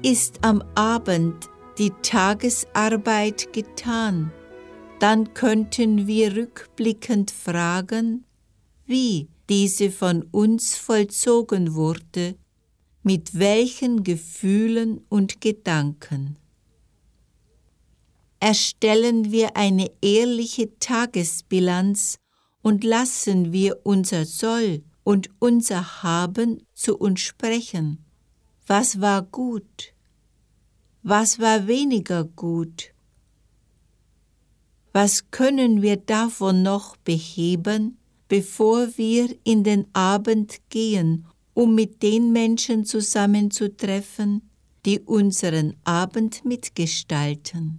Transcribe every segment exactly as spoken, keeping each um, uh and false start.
ist am Abend die Tagesarbeit getan, dann könnten wir rückblickend fragen, wie diese von uns vollzogen wurde, mit welchen Gefühlen und Gedanken. Erstellen wir eine ehrliche Tagesbilanz und lassen wir unser Soll und unser Haben zu uns sprechen. Was war gut? Was war weniger gut? Was können wir davon noch beheben, bevor wir in den Abend gehen, um mit den Menschen zusammenzutreffen, die unseren Abend mitgestalten?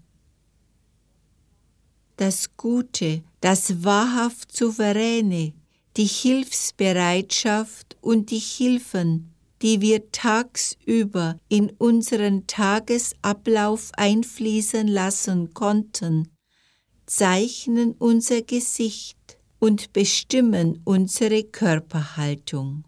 Das Gute, das wahrhaft Souveräne, die Hilfsbereitschaft und die Hilfen, die wir tagsüber in unseren Tagesablauf einfließen lassen konnten, zeichnen unser Gesicht und bestimmen unsere Körperhaltung.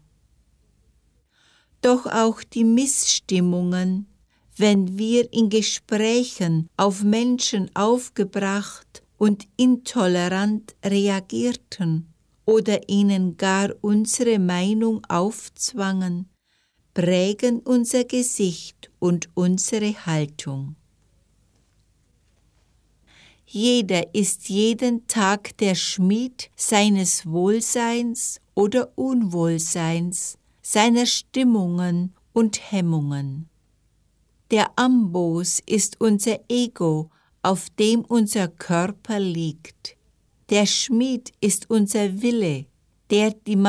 Doch auch die Missstimmungen, wenn wir in Gesprächen auf Menschen aufgebracht und intolerant reagierten oder ihnen gar unsere Meinung aufzwangen, prägen unser Gesicht und unsere Haltung. Jeder ist jeden Tag der Schmied seines Wohlseins oder Unwohlseins, seiner Stimmungen und Hemmungen. Der Amboss ist unser Ego, auf dem unser Körper liegt. Der Schmied ist unser Wille, der die